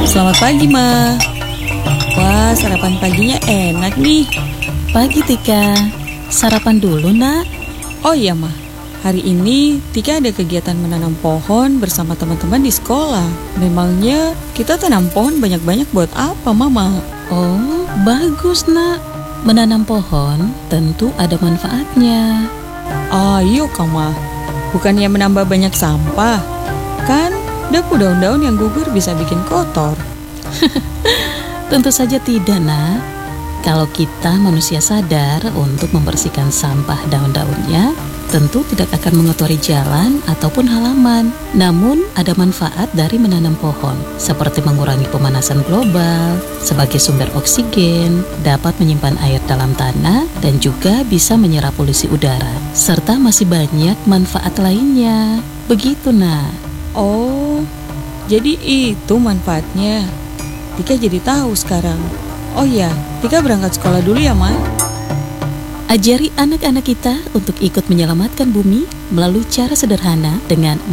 Selamat pagi, Ma. Wah, sarapan paginya enak nih. Pagi Tika, sarapan dulu nak. Oh iya, Ma. Hari ini Tika ada kegiatan menanam pohon bersama teman-teman di sekolah. Memangnya kita tanam pohon banyak-banyak buat apa, Mama? Oh, bagus nak. Menanam pohon tentu ada manfaatnya. Ayo, Ma. Bukannya menambah banyak sampah. Kan debu daun-daun yang gugur bisa bikin kotor. Tentu saja tidak nak. Kalau kita manusia sadar untuk membersihkan sampah daun-daunnya, tentu tidak akan mengotori jalan ataupun halaman. Namun ada manfaat dari menanam pohon, seperti mengurangi pemanasan global, sebagai sumber oksigen, dapat menyimpan air dalam tanah, dan juga bisa menyerap polusi udara. Serta masih banyak manfaat lainnya. Begitu nak. Oh, jadi itu manfaatnya. Tika jadi tahu sekarang. Oh iya, Tika berangkat sekolah dulu ya, Ma. Ajari anak-anak kita untuk ikut menyelamatkan bumi melalui cara sederhana dengan